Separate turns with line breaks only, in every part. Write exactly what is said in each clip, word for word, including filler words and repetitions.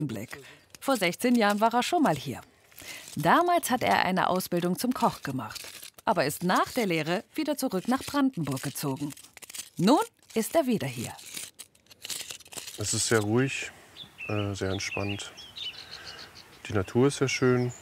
Blick. Vor sechzehn Jahren war er schon mal hier. Damals hat er eine Ausbildung zum Koch gemacht, aber ist nach der Lehre wieder zurück nach Brandenburg gezogen. Nun ist er wieder hier.
Es ist sehr ruhig, äh, sehr entspannt. Die Natur ist sehr schön.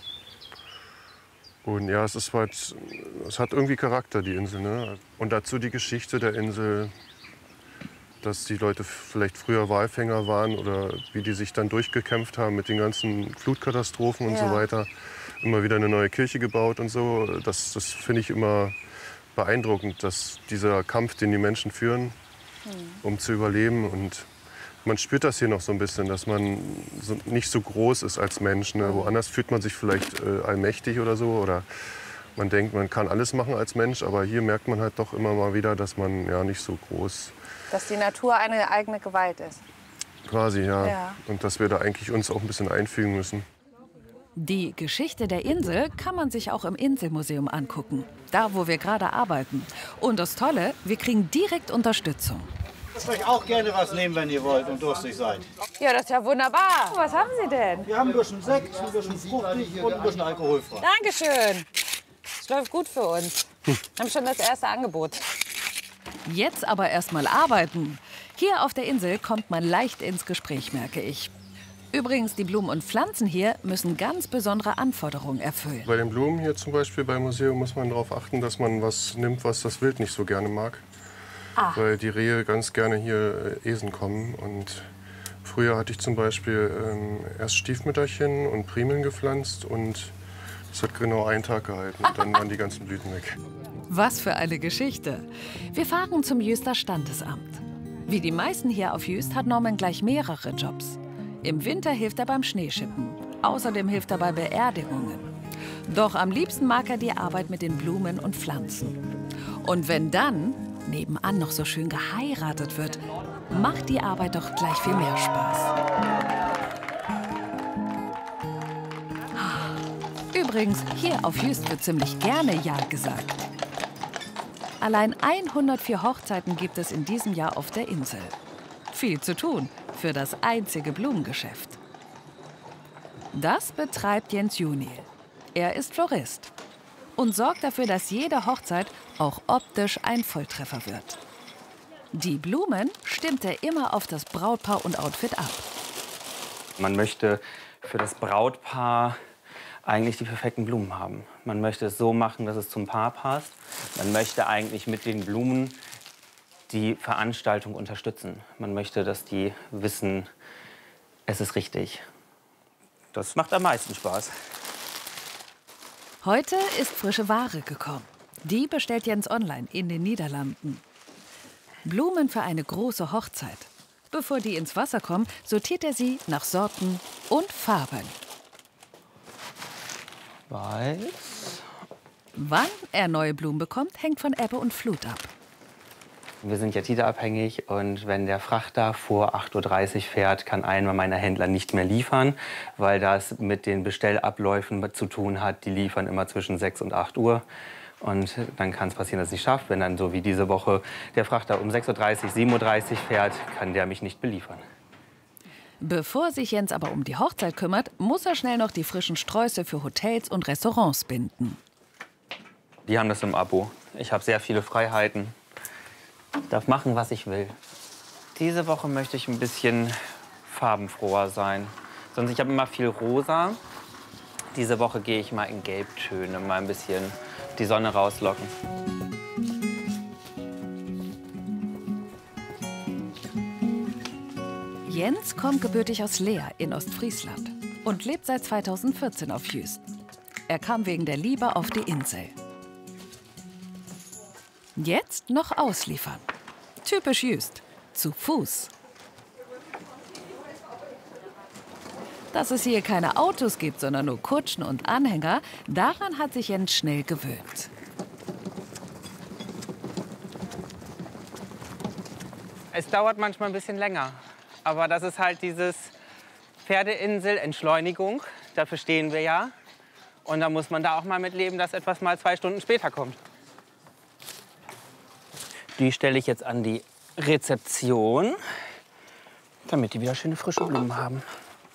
Und ja, es ist halt, es hat irgendwie Charakter, die Insel, ne? Und dazu die Geschichte der Insel, dass die Leute vielleicht früher Walfänger waren oder wie die sich dann durchgekämpft haben mit den ganzen Flutkatastrophen und
Ja.
so weiter. Immer wieder eine neue Kirche gebaut und so. Das, das finde ich immer beeindruckend, dass dieser Kampf, den die Menschen führen,
Hm.
um zu überleben. Und man spürt das hier noch so ein bisschen, dass man so nicht so groß ist als Mensch. Ne? Woanders fühlt man sich vielleicht äh, allmächtig oder so. Oder man denkt, man kann alles machen als Mensch. Aber hier merkt man halt doch immer mal wieder, dass man ja nicht so groß
Dass die Natur eine eigene Gewalt ist.
quasi, ja.
Ja.
Und dass wir da eigentlich uns auch ein bisschen einfügen müssen.
Die Geschichte der Insel kann man sich auch im Inselmuseum angucken. Da, wo wir gerade arbeiten. Und das Tolle, wir kriegen direkt Unterstützung.
Ich würde euch auch gerne was nehmen, wenn ihr wollt und durstig seid.
Ja, das ist ja wunderbar. Was haben Sie denn?
Wir haben ein bisschen Sekt, ein bisschen fruchtig und ein bisschen alkoholfrei.
Dankeschön. Es läuft gut für uns. Wir haben schon das erste Angebot.
Jetzt aber erst mal arbeiten. Hier auf der Insel kommt man leicht ins Gespräch, merke ich. Übrigens, die Blumen und Pflanzen hier müssen ganz besondere Anforderungen erfüllen.
Bei den Blumen hier zum Beispiel beim Museum muss man darauf achten, dass man was nimmt, was das Wild nicht so gerne mag.
Ah.
Weil die Rehe ganz gerne hier äh, Esen kommen. Und früher hatte ich zum Beispiel ähm, erst Stiefmütterchen und Primeln gepflanzt. Und das hat genau einen Tag gehalten. Und dann waren die ganzen Blüten weg.
Was für eine Geschichte. Wir fahren zum Jüster Standesamt. Wie die meisten hier auf Jüst hat Norman gleich mehrere Jobs. Im Winter hilft er beim Schneeschippen. Außerdem hilft er bei Beerdigungen. Doch am liebsten mag er die Arbeit mit den Blumen und Pflanzen. Und wenn dann nebenan noch so schön geheiratet wird, macht die Arbeit doch gleich viel mehr Spaß. Übrigens, hier auf Jüst wird ziemlich gerne Ja gesagt. Allein hundertvier Hochzeiten gibt es in diesem Jahr auf der Insel. Viel zu tun für das einzige Blumengeschäft. Das betreibt Jens Juniel. Er ist Florist und sorgt dafür, dass jede Hochzeit auch optisch ein Volltreffer wird. Die Blumen stimmt er immer auf das Brautpaar und Outfit ab.
Man möchte für das Brautpaar eigentlich die perfekten Blumen haben. Man möchte es so machen, dass es zum Paar passt. Man möchte eigentlich mit den Blumen die Veranstaltung unterstützen. Man möchte, dass die wissen, es ist richtig. Das macht am meisten Spaß.
Heute ist frische Ware gekommen. Die bestellt Jens online in den Niederlanden. Blumen für eine große Hochzeit. Bevor die ins Wasser kommen, sortiert er sie nach Sorten und Farben.
Weiß.
Wann er neue Blumen bekommt, hängt von Ebbe und Flut ab.
Wir sind ja Tide-abhängig und wenn der Frachter vor acht Uhr dreißig fährt, kann einer meiner Händler nicht mehr liefern, weil das mit den Bestellabläufen zu tun hat. Die liefern immer zwischen sechs und acht Uhr. Und dann kann es passieren, dass es nicht schafft. Wenn dann so wie diese Woche der Frachter um sechs Uhr dreißig, sieben Uhr dreißig fährt, kann der mich nicht beliefern.
Bevor sich Jens aber um die Hochzeit kümmert, muss er schnell noch die frischen Sträuße für Hotels und Restaurants binden.
Die haben das im Abo. Ich habe sehr viele Freiheiten. Ich darf machen, was ich will. Diese Woche möchte ich ein bisschen farbenfroher sein. Sonst ich habe immer viel rosa. Diese Woche gehe ich mal in Gelbtöne, mal ein bisschen die Sonne rauslocken.
Jens kommt gebürtig aus Leer in Ostfriesland und lebt seit zweitausendvierzehn auf Jüst. Er kam wegen der Liebe auf die Insel. Jetzt noch ausliefern. Typisch Jüst. Zu Fuß. Dass es hier keine Autos gibt, sondern nur Kutschen und Anhänger, daran hat sich Jens schnell gewöhnt.
Es dauert manchmal ein bisschen länger. Aber das ist halt dieses Pferdeinsel, Entschleunigung. Dafür stehen wir ja. Und da muss man da auch mal mit leben, dass etwas mal zwei Stunden später kommt. Die stelle ich jetzt an die Rezeption, damit die wieder schöne frische Blumen haben.